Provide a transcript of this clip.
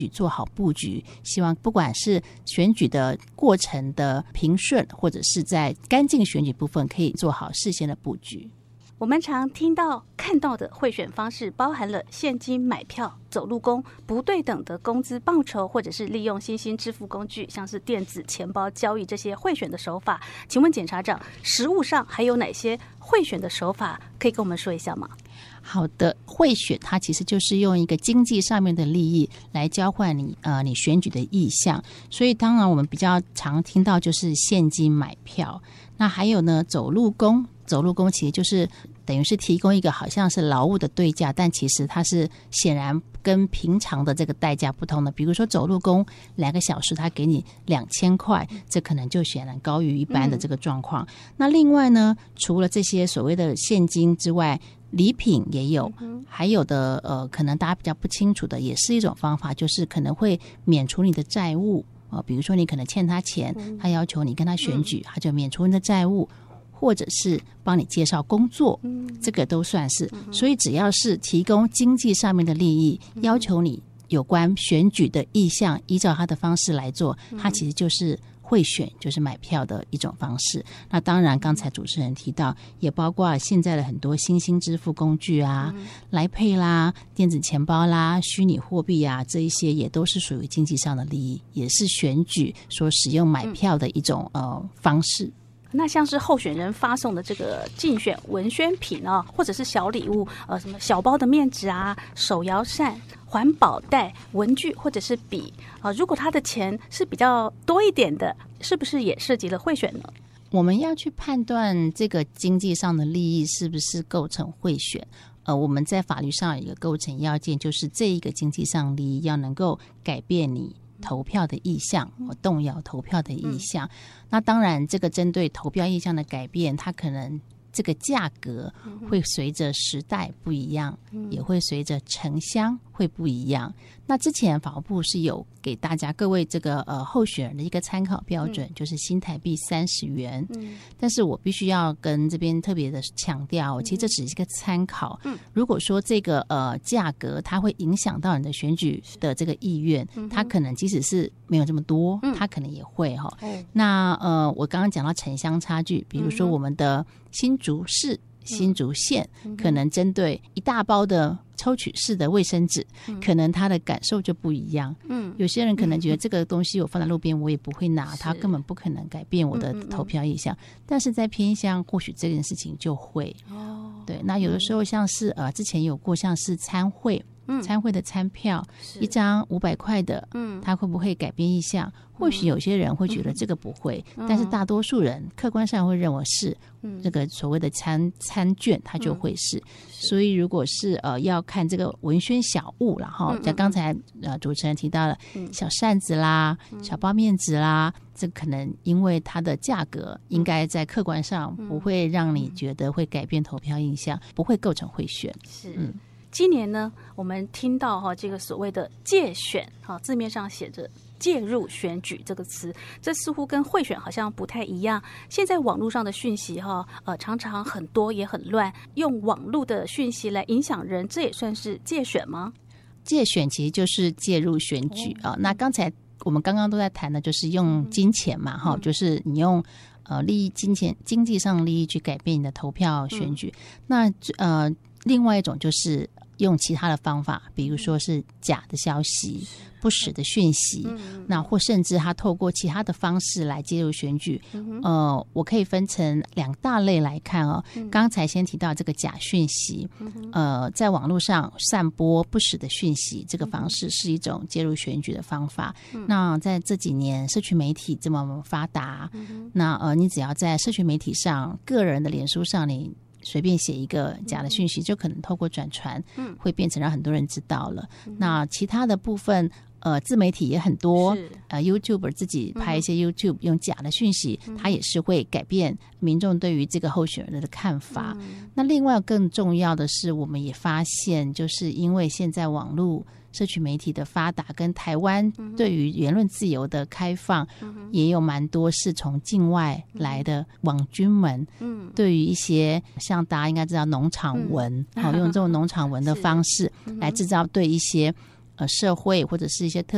做好布局，希望不管是选举的过程的平顺，或者是在干净选举部分可以做好事先的布局。 我们常听到看到的贿选方式包含了现金买票、走路工、不对等的工资报酬，或者是利用新兴支付工具，像是电子钱包交易这些贿选的手法。请问检察长，实务上还有哪些贿选的手法可以跟我们说一下吗？ 好的，贿选它其实就是用一个经济上面的利益来交换你选举的意向，所以当然我们比较常听到就是现金买票。那还有呢，走路工其实就是等于是提供一个好像是劳务的对价，但其实它是显然跟平常的这个代价不同的。比如说走路工2个小时他给你2000块，这可能就显然高于一般的这个状况。那另外呢，除了这些所谓的现金之外，礼品也有，还有的可能大家比较不清楚的也是一种方法，就是可能会免除你的债务。比如说你可能欠他钱，他要求你跟他选举，他就免除你的债务，或者是帮你介绍工作，这个都算是。所以只要是提供经济上面的利益，要求你有关选举的意向依照他的方式来做，他其实就是贿选，就是买票的一种方式。那当然刚才主持人提到，也包括现在的很多新兴支付工具啊，Line Pay啦、电子钱包啦、虚拟货币啊，这一些也都是属于经济上的利益，也是选举所使用买票的一种方式。 那像是候选人发送的这个竞选文宣品啊，或者是小礼物，什么小包的面纸啊、手摇扇、环保袋、文具或者是笔啊，如果他的钱是比较多一点的，是不是也涉及了贿选呢？ 我们要去判断这个经济上的利益是不是构成贿选。我们在法律上有一个构成要件，就是这一个经济上利益要能够改变你投票的意向，动摇投票的意向。那当然这个针对投票意向的改变，它可能这个价格会随着时代不一样，也会随着城乡会不一样。那之前法务部是有给大家各位这个候选人的一个参考标准，就是新台币30元。但是我必须要跟这边特别的强调，其实这只是一个参考。如果说这个价格它会影响到你的选举的这个意愿，它可能即使是没有这么多，它可能也会那我刚刚讲到城乡差距，比如说我们的新竹市、新竹县可能针对一大包的抽取式的卫生纸，可能他的感受就不一样。有些人可能觉得这个东西我放在路边我也不会拿，它根本不可能改变我的投票意向。但是在偏乡或许这件事情就会。对，那有的时候像是之前有过像是参会的餐票，一张500块的，它会不会改变意向？或许有些人会觉得这个不会，但是大多数人客观上会认为是这个所谓的餐券，它就会是。所以如果是要看这个文宣小物啦，像刚才主持人提到了小扇子啦、小包面纸啦，这可能因为它的价格应该在客观上不会让你觉得会改变投票印象，不会构成贿选。 是。今年呢，我们听到这个所谓的介选，字面上写着介入选举这个词，这似乎跟贿选好像不太一样。现在网络上的讯息常常很多也很乱，用网络的讯息来影响人，这也算是介选吗？ 介选其实就是介入选举那刚才我们刚刚都在谈的就是用金钱嘛，就是你用利益、金钱、经济上利益去改变你的投票选举。那另外一种就是用其他的方法，比如说是假的消息、不实的讯息，那或甚至他透过其他的方式来介入选举。我可以分成2大类来看刚才先提到这个假讯息，在网络上散播不实的讯息，这个方式是一种介入选举的方法。那在这几年社群媒体这么发达，那你只要在社群媒体上、个人的脸书上，你随便写一个假的讯息，就可能透过转传会变成让很多人知道了。那其他的部分自媒体也很多YouTuber 自己拍一些 YouTube 用假的讯息，它也是会改变民众对于这个候选人的看法。那另外更重要的是，我们也发现就是因为现在网络社群媒体的发达跟台湾对于言论自由的开放，也有蛮多是从境外来的网军们，对于一些像大家应该知道农场文，用这种农场文的方式来制造对一些社会或者是一些特